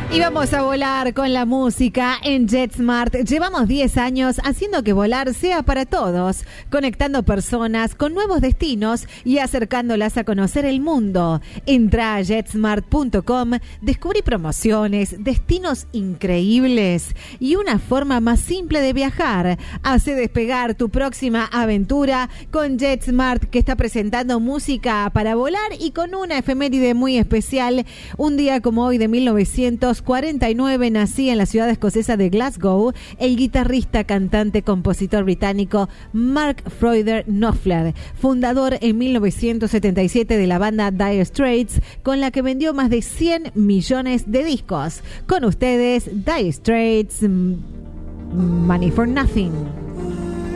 Y vamos a volar con la música en JetSmart. Llevamos 10 años haciendo que volar sea para todos, conectando personas con nuevos destinos y acercándolas a conocer el mundo. Entra a JetSmart.com, descubrí promociones, destinos increíbles y una forma más simple de viajar. Hace despegar tu próxima aventura con JetSmart, que está presentando música para volar y con una efeméride muy especial. Un día como hoy de 1949 nacía en la ciudad escocesa de Glasgow el guitarrista, cantante, compositor británico Mark Freuder Knopfler, fundador en 1977 de la banda Dire Straits, con la que vendió más de 100 millones de discos. Con ustedes, Dire Straits, Money for Nothing.